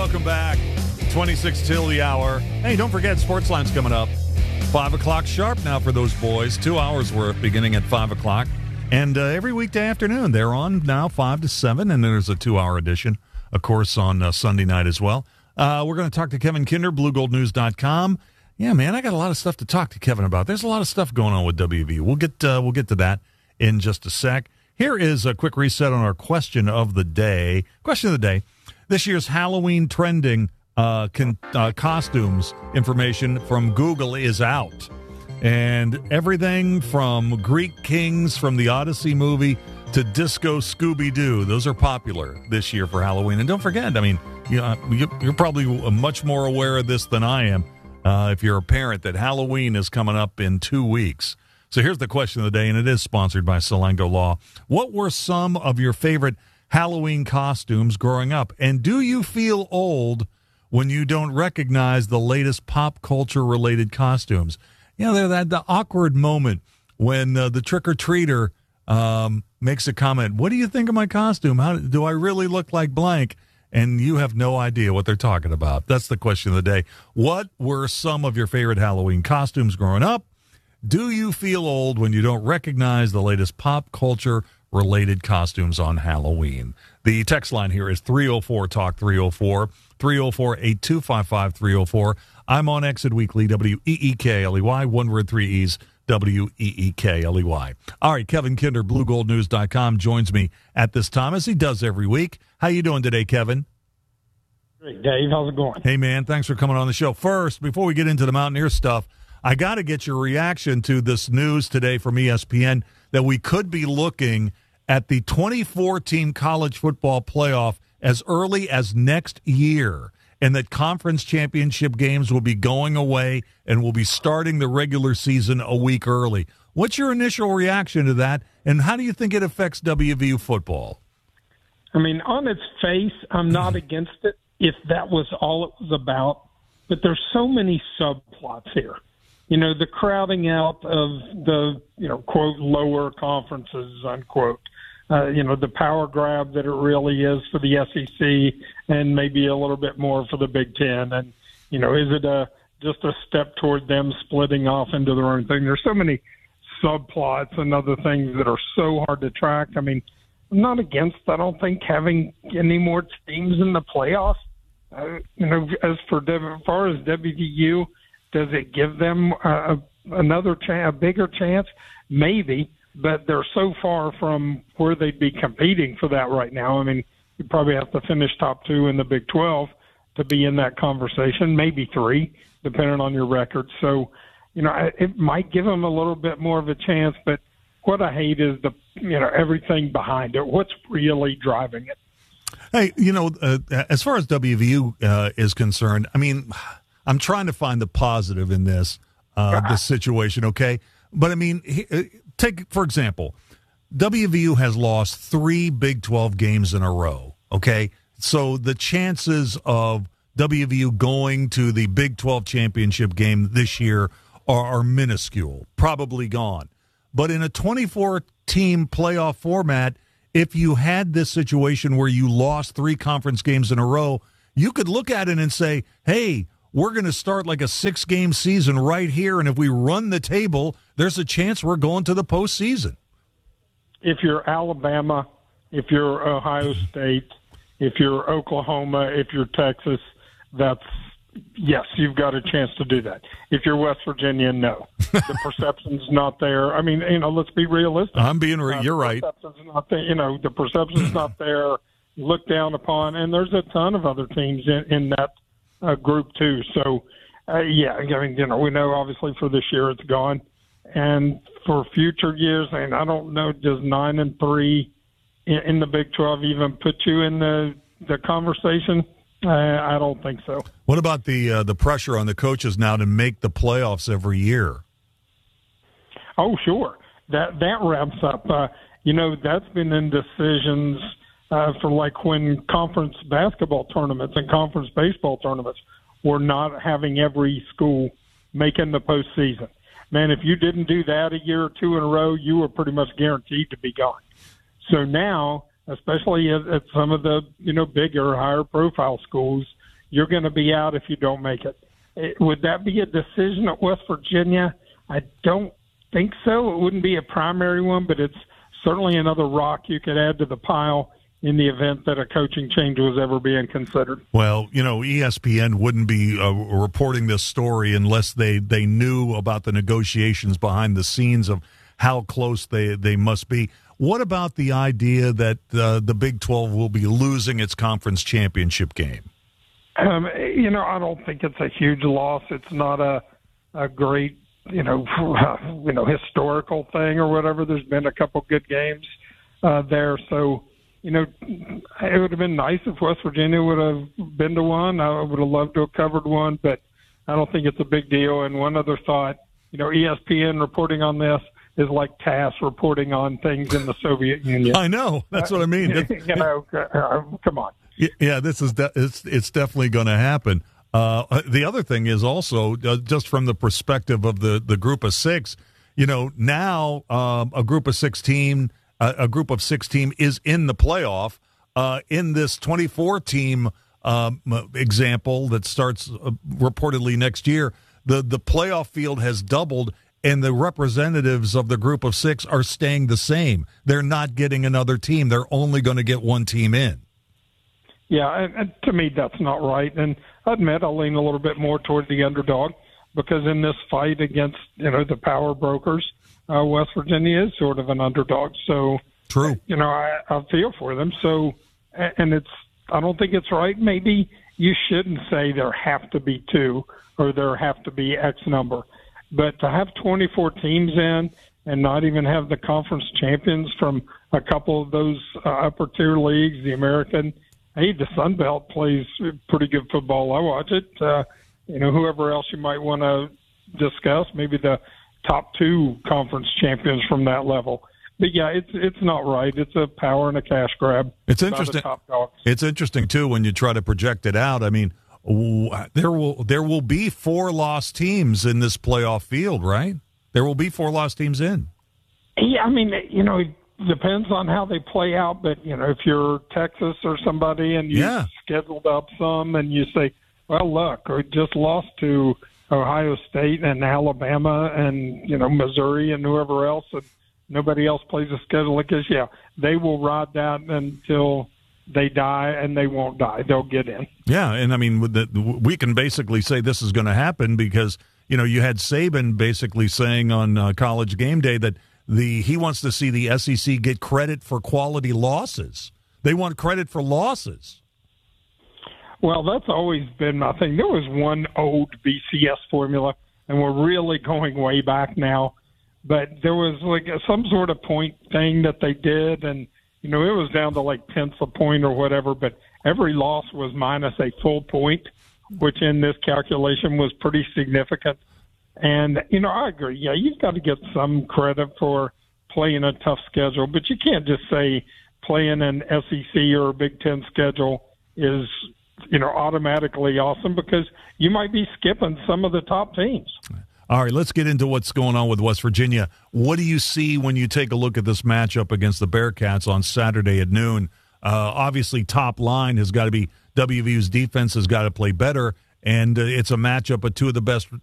welcome back. 26 till the hour. Hey, don't forget, Sportsline's coming up. 5 o'clock sharp now for those boys. 2 hours worth beginning at 5 o'clock. And every weekday afternoon, they're on now 5 to 7, and then there's a 2-hour edition, of course, on Sunday night as well. We're going to talk to Kevin Kinder, BlueGoldNews.com. Yeah, man, I got a lot of stuff to talk to Kevin about. There's a lot of stuff going on with WVU. We'll get to that in just a sec. Here is a quick reset on our question of the day. Question of the day. This year's Halloween trending costumes information from Google is out. And everything from Greek kings from the Odyssey movie to Disco Scooby-Doo, those are popular this year for Halloween. And don't forget, I mean, you're probably much more aware of this than I am if you're a parent, that Halloween is coming up in 2 weeks. So here's the question of the day, and it is sponsored by Salango Law. What were some of your favorite Halloween costumes growing up? And do you feel old when you don't recognize the latest pop culture-related costumes? You know, they're the awkward moment when the trick-or-treater makes a comment, what do you think of my costume? How do I really look like blank? And you have no idea what they're talking about. That's the question of the day. What were some of your favorite Halloween costumes growing up? Do you feel old when you don't recognize the latest pop culture-related costumes on Halloween? The text line here is 304-TALK 304, 304-8255 304. I'm on Exit Weekly, WEEKLEY, one word, 3 E's, WEEKLEY. All right, Kevin Kinder, BlueGoldNews.com, joins me at this time, as he does every week. How you doing today, Kevin? Great, Dave. How's it going? Hey, man, thanks for coming on the show. First, before we get into the Mountaineer stuff, I got to get your reaction to this news today from ESPN that we could be looking at the 2014 college football playoff as early as next year, and that conference championship games will be going away and will be starting the regular season a week early. What's your initial reaction to that, and how do you think it affects WVU football? I mean, on its face, I'm not against it if that was all it was about, but there's so many subplots here. You know, the crowding out of the, quote, lower conferences, unquote. The power grab that it really is for the SEC and maybe a little bit more for the Big Ten. And, is it just a step toward them splitting off into their own thing? There's so many subplots and other things that are so hard to track. I mean, I'm not against, I don't think, having any more teams in the playoffs. As far as WVU, does it give them a bigger chance? Maybe. But they're so far from where they'd be competing for that right now. I mean, you probably have to finish top 2 in the Big 12 to be in that conversation, maybe 3, depending on your record. So, it might give them a little bit more of a chance, but what I hate is everything behind it. What's really driving it? Hey, as far as WVU is concerned, I mean, I'm trying to find the positive in this situation, okay? But, I mean, take, for example, WVU has lost 3 Big 12 games in a row, okay? So the chances of WVU going to the Big 12 championship game this year are minuscule, probably gone. But in a 24-team playoff format, if you had this situation where you lost 3 conference games in a row, you could look at it and say, hey, we're going to start like a 6-game season right here, and if we run the table, there's a chance we're going to the postseason. If you're Alabama, if you're Ohio State, if you're Oklahoma, if you're Texas, yes, you've got a chance to do that. If you're West Virginia, no. The perception's not there. I mean, let's be realistic. I'm being you're right. The perception's not there. The perception's not there. Looked down upon, and there's a ton of other teams in that group too. So, we know obviously for this year it's gone, and for future years, and I don't know, does 9-3 in the Big 12 even put you in the conversation? I don't think so. What about the pressure on the coaches now to make the playoffs every year? Oh, sure. That wraps up. That's been in decisions for like when conference basketball tournaments and conference baseball tournaments were not having every school making the postseason. Man, if you didn't do that a year or 2 in a row, you were pretty much guaranteed to be gone. So now, especially at some of the, bigger, higher profile schools, you're going to be out if you don't make it. Would that be a decision at West Virginia? I don't think so. It wouldn't be a primary one, but it's certainly another rock you could add to the pile in the event that a coaching change was ever being considered. Well, ESPN wouldn't be reporting this story unless they knew about the negotiations behind the scenes of how close they must be. What about the idea that the Big 12 will be losing its conference championship game? I don't think it's a huge loss. It's not a great, historical thing or whatever. There's been a couple good games there. So, it would have been nice if West Virginia would have been to one. I would have loved to have covered one, but I don't think it's a big deal. And one other thought, ESPN reporting on this is like TASS reporting on things in the Soviet Union. I know. That's what I mean. Come on. Yeah, this is it's definitely going to happen. The other thing is also just from the perspective of the group of six. Now a group of six team is in the playoff. In this 24 team example that starts reportedly next year, the playoff field has doubled. And the representatives of the group of six are staying the same. They're not getting another team. They're only going to get one team in. Yeah, and to me, that's not right. And I admit I'll lean a little bit more toward the underdog because in this fight against, the power brokers, West Virginia is sort of an underdog. So, true. I feel for them. So, and I don't think it's right. Maybe you shouldn't say there have to be two or there have to be X number. But to have 24 teams in and not even have the conference champions from a couple of those upper-tier leagues, the American, the Sun Belt plays pretty good football. I watch it. Whoever else you might want to discuss, maybe the top two conference champions from that level. But, yeah, it's not right. It's a power and a cash grab. It's interesting. It's interesting, too, when you try to project it out. I mean, there will be 4 lost teams in this playoff field, right? There will be 4 lost teams in. Yeah, I mean, it depends on how they play out. But, if you're Texas or somebody and you scheduled up some and you say, well, look, we just lost to Ohio State and Alabama and, Missouri and whoever else, and nobody else plays a schedule like this, they will ride that until they die, and they won't die. They'll get in. Yeah, and I mean, we can basically say this is going to happen because, you had Saban basically saying on College Game Day that he wants to see the SEC get credit for quality losses. They want credit for losses. Well, that's always been my thing. There was one old BCS formula, and we're really going way back now, but there was like some sort of point thing that they did, and it was down to like tenths a point or whatever, but every loss was minus a full point, which in this calculation was pretty significant. And, I agree. Yeah, you've got to get some credit for playing a tough schedule, but you can't just say playing an SEC or a Big Ten schedule is, automatically awesome because you might be skipping some of the top teams. All right, let's get into what's going on with West Virginia. What do you see when you take a look at this matchup against the Bearcats on Saturday at noon? Obviously, top line has got to be WVU's defense has got to play better, and it's a matchup of two of the best